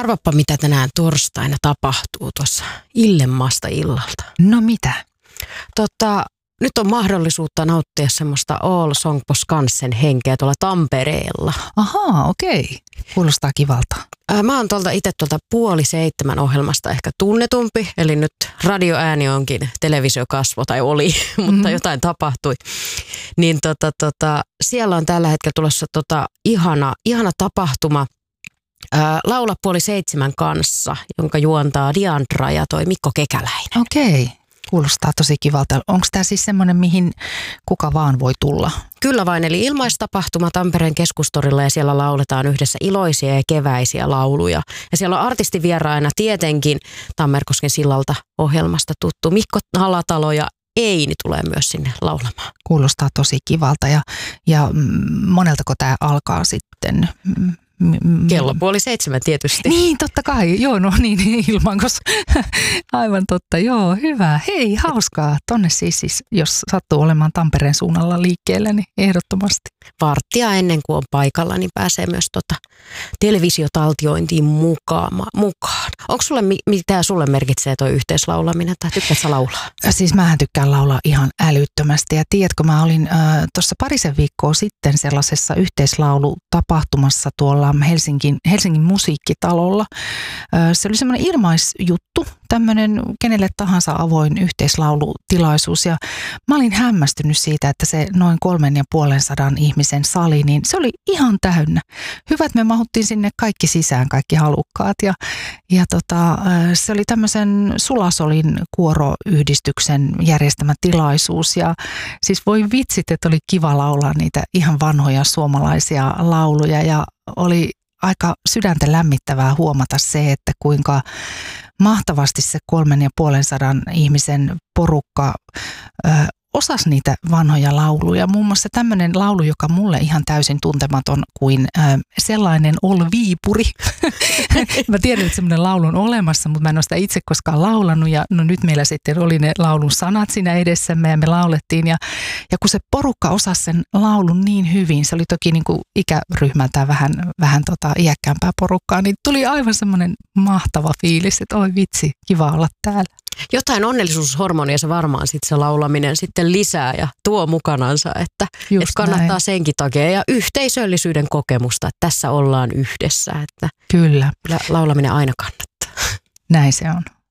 Arvappa, mitä tänään torstaina tapahtuu tuossa Illenmaasta illalta. No mitä? Nyt on mahdollisuutta nauttia semmoista All Song på Skansen henkeä tuolla Tampereella. Ahaa, okei. Kuulostaa kivalta. Mä oon itse 6:30 ohjelmasta ehkä tunnetumpi, eli nyt radioääni onkin televisiokasvo, tai oli, mutta jotain tapahtui. Niin siellä on tällä hetkellä tulossa ihana tapahtuma Laula 6:30 kanssa, jonka juontaa Diandra ja toi Mikko Kekäläinen. Okei. Kuulostaa tosi kivalta. Onko tämä siis semmoinen, mihin kuka vaan voi tulla? Kyllä vain, eli ilmaistapahtuma Tampereen keskustorilla ja siellä lauletaan yhdessä iloisia ja keväisiä lauluja. Ja siellä on artistivieraina tietenkin Tammerkosken sillalta ohjelmasta tuttu Mikko Alatalo ja Eini tulee myös sinne laulamaan. Kuulostaa tosi kivalta ja moneltako tämä alkaa sitten? Kello 6:30 tietysti. Niin, totta kai. Joo, no niin, ilman, koska aivan totta. Joo, hyvä. Hei, hauskaa. Tonne siis, jos sattuu olemaan Tampereen suunnalla liikkeellä, niin ehdottomasti. Varttia ennen kuin on paikalla, niin pääsee myös televisiotaltiointiin mukaan. Onko mitä sulle merkitsee toi yhteislaulaminen, tai tykkäätkö sä laulaa? Siis mähän tykkään laulaa ihan älyttömästi. Ja tiedätkö, mä olin tuossa parisen viikkoa sitten sellaisessa yhteislaulutapahtumassa tuolla Helsingin musiikkitalolla. Se oli semmoinen ilmaisjuttu, tämmöinen kenelle tahansa avoin yhteislaulutilaisuus. Ja mä olin hämmästynyt siitä, että se noin 350 ihmisen sali, niin se oli ihan täynnä. Hyvä, että me mahuttiin sinne kaikki sisään, kaikki halukkaat. Ja se oli tämmöisen Sulasolin kuoroyhdistyksen järjestämä tilaisuus. Ja siis voi vitsit, että oli kiva laulaa niitä ihan vanhoja suomalaisia lauluja ja oli aika sydäntä lämmittävää huomata se, että kuinka mahtavasti se 350 ihmisen porukka osasi niitä vanhoja lauluja. Muun muassa tämmöinen laulu, joka mulle ihan täysin tuntematon kuin sellainen ol Viipuri. Mä tiedän, että semmoinen laulu on olemassa, mutta mä en ole sitä itse koskaan laulanut. Ja no nyt meillä sitten oli ne laulun sanat siinä edessämme ja me laulettiin. Ja kun se porukka osasi sen laulun niin hyvin, se oli toki niin kuin ikäryhmältään vähän iäkkäämpää porukkaa, niin tuli aivan semmoinen mahtava fiilis, että oi vitsi, kiva olla täällä. Jotain onnellisuushormonia se varmaan sitten se laulaminen sitten lisää ja tuo mukanansa, että kannattaa näin. Senkin takia ja yhteisöllisyyden kokemusta, että tässä ollaan yhdessä, että kyllä laulaminen aina kannattaa. Näin se on.